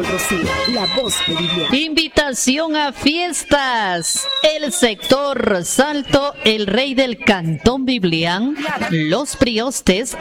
del Rocío, la voz de Biblián. Invitación a fiestas. El sector Salto, el rey del Cantón Biblián, los Priostes,